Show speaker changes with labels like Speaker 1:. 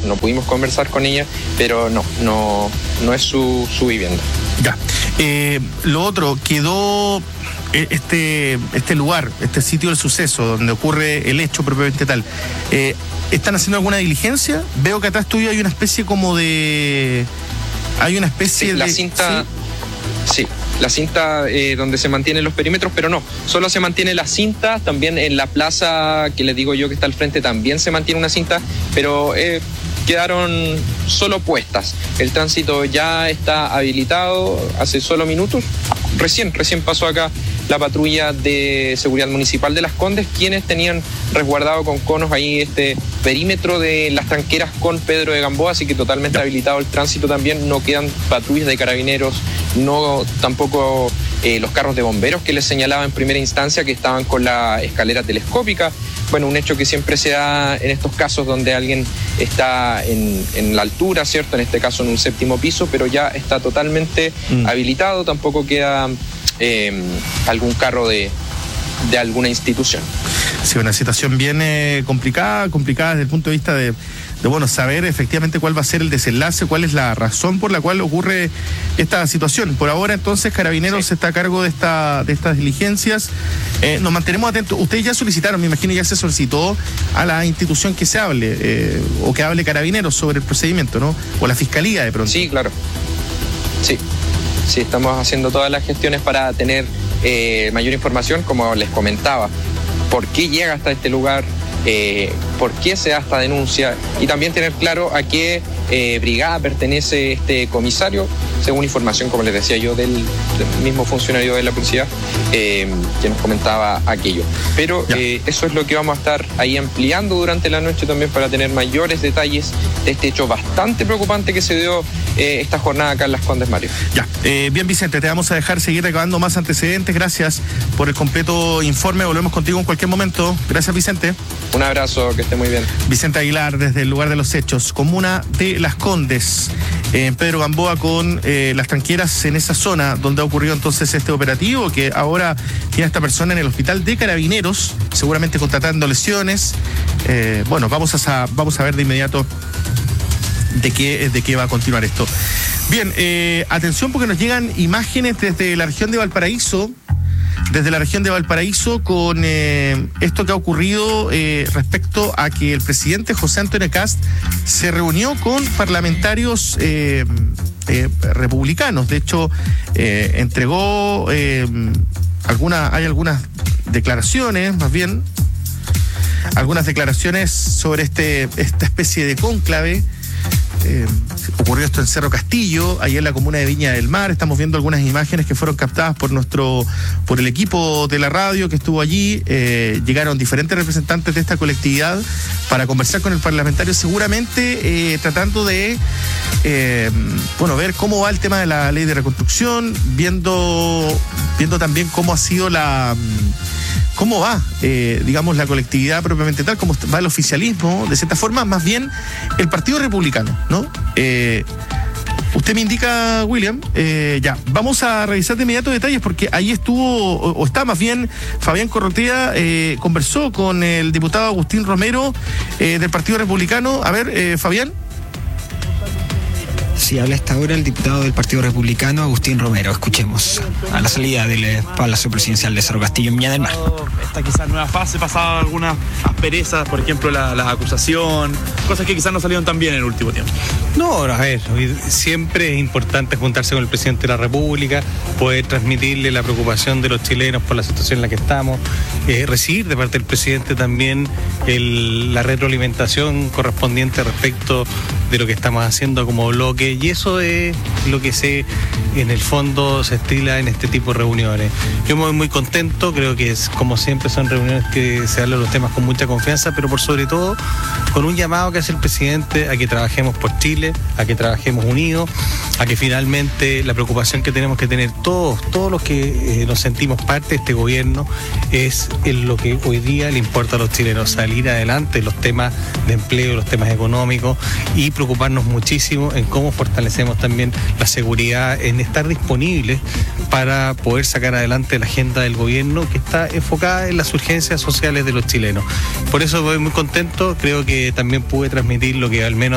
Speaker 1: no pudimos conversar con ella, pero no es su vivienda.
Speaker 2: Ya. Lo otro, quedó este lugar, este sitio del suceso, donde ocurre el hecho propiamente tal. ¿Están haciendo alguna diligencia? Veo que atrás tuyo hay una especie como de...
Speaker 1: La cinta... ¿Sí? Sí, la cinta donde se mantienen los perímetros, pero no, solo se mantiene la cinta. También en la plaza, que les digo yo que está al frente, también se mantiene una cinta, pero quedaron solo puestas. El tránsito ya está habilitado hace solo minutos. Recién pasó acá la patrulla de seguridad municipal de Las Condes, quienes tenían resguardado con conos ahí este perímetro de las tranqueras con Pedro de Gamboa, así que totalmente habilitado el tránsito también. No quedan patrullas de carabineros, no tampoco los carros de bomberos que les señalaba en primera instancia que estaban con la escalera telescópica. Bueno, un hecho que siempre se da en estos casos donde alguien está en la altura, ¿cierto? En este caso en un séptimo piso, pero ya está totalmente habilitado. Tampoco queda algún carro de alguna institución.
Speaker 2: Sí, una situación bien complicada desde el punto de vista de saber efectivamente cuál va a ser el desenlace, cuál es la razón por la cual ocurre esta situación. Por ahora, entonces, Carabineros está a cargo de estas diligencias. Nos mantenemos atentos. Ustedes ya solicitaron, me imagino, ya se solicitó a la institución que se hable, o que hable Carabineros sobre el procedimiento, ¿no? O la Fiscalía, de pronto.
Speaker 1: Sí, claro. Sí, estamos haciendo todas las gestiones para tener mayor información, como les comentaba. ¿Por qué llega hasta este lugar? ¿Por qué se da esta denuncia? Y también tener claro a qué brigada pertenece este comisario, según información, como les decía yo, del mismo funcionario de la policía que nos comentaba aquello. Pero eso es lo que vamos a estar ahí ampliando durante la noche también para tener mayores detalles de este hecho bastante preocupante que se dio esta jornada acá en Las Condes, Mario.
Speaker 2: Bien, Vicente, te vamos a dejar seguir recabando más antecedentes. Gracias por el completo informe. Volvemos contigo en cualquier momento. Gracias, Vicente.
Speaker 1: Un abrazo, que esté muy bien.
Speaker 2: Vicente Aguilar, desde el lugar de los hechos, comuna de Las Condes, en Pedro Gamboa, con las tranqueras en esa zona donde ha ocurrido entonces este operativo, que ahora tiene a esta persona en el hospital de Carabineros, seguramente contratando lesiones. Vamos a ver de inmediato de qué va a continuar esto. Bien, atención, porque nos llegan imágenes desde la región de Valparaíso. Con esto que ha ocurrido respecto a que el presidente José Antonio Kast se reunió con parlamentarios republicanos. De hecho, entregó hay algunas declaraciones sobre esta especie de cónclave. Ocurrió esto en Cerro Castillo, ahí en la comuna de Viña del Mar. Estamos viendo algunas imágenes que fueron captadas por el equipo de la radio que estuvo allí. Llegaron diferentes representantes de esta colectividad para conversar con el parlamentario, seguramente tratando de ver cómo va el tema de la ley de reconstrucción, viendo también cómo va, la colectividad propiamente tal, cómo va el oficialismo, de cierta forma, más bien el Partido Republicano, ¿no? Usted me indica, William, vamos a revisar de inmediato detalles, porque ahí está más bien Fabián Corrotea, conversó con el diputado Agustín Romero del Partido Republicano. A ver, Fabián.
Speaker 3: Sí, habla hasta ahora el diputado del Partido Republicano, Agustín Romero. Escuchemos a la salida del Palacio Presidencial de Cerro Castillo en Viña del Mar.
Speaker 4: Esta quizás nueva fase, pasaba algunas asperezas, por ejemplo la acusación, cosas que quizás no salieron tan bien en el último tiempo.
Speaker 5: No, a ver, siempre es importante juntarse con el presidente de la República, poder transmitirle la preocupación de los chilenos por la situación en la que estamos, recibir de parte del presidente también la retroalimentación correspondiente respecto de lo que estamos haciendo como bloque, y eso es lo que en el fondo se estila en este tipo de reuniones. Yo me voy muy contento, creo que como siempre son reuniones que se hablan los temas con mucha confianza, pero por sobre todo con un llamado que hace el presidente a que trabajemos por Chile, a que trabajemos unidos, a que finalmente la preocupación que tenemos que tener todos los que nos sentimos parte de este gobierno es en lo que hoy día le importa a los chilenos, salir adelante en los temas de empleo, los temas económicos, y preocuparnos muchísimo en cómo fortalecemos también la seguridad, en estar disponibles para poder sacar adelante la agenda del gobierno que está enfocada en las urgencias sociales de los chilenos. Por eso voy muy contento, creo que también pude transmitir lo que al menos